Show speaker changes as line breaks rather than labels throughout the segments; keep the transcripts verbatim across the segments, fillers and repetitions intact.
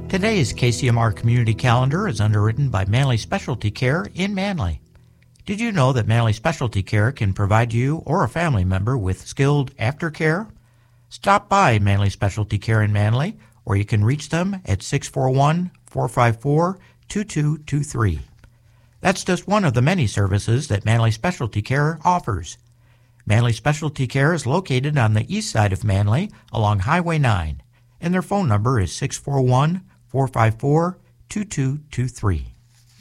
Today's K C M R Community Calendar is underwritten by Manley Specialty Care in Manley. Did you know that Manley Specialty Care can provide you or a family member with skilled aftercare? Stop by Manley Specialty Care in Manley, or you can reach them at six four one, four five four, two two two three. That's just one of the many services that Manley Specialty Care offers. Manley Specialty Care is located on the east side of Manley along Highway nine, and their phone number is six four one, four five four, two two two three.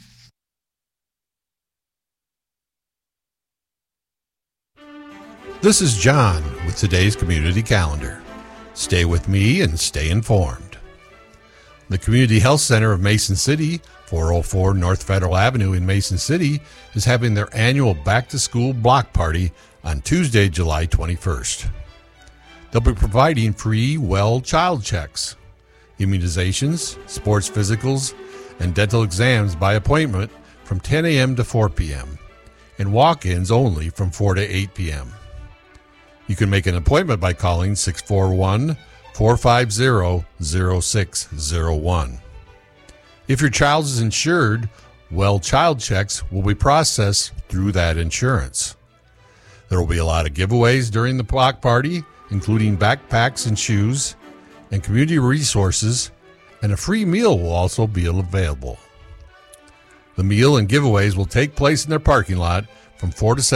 This is John with today's Community Calendar. Stay with me and stay informed. The Community Health Center of Mason City, four oh four North Federal Avenue in Mason City, is having their annual back-to-school block party on Tuesday, July twenty-first. They'll be providing free well child checks, immunizations, sports physicals, and dental exams by appointment from ten a.m. to four p.m., and walk-ins only from four to eight p.m. You can make an appointment by calling six four one, four five zero, zero six zero one. If your child is insured, well child checks will be processed through that insurance. There will be a lot of giveaways during the block party, including backpacks and shoes, and community resources, and a free meal will also be available. The meal and giveaways will take place in their parking lot from four to seven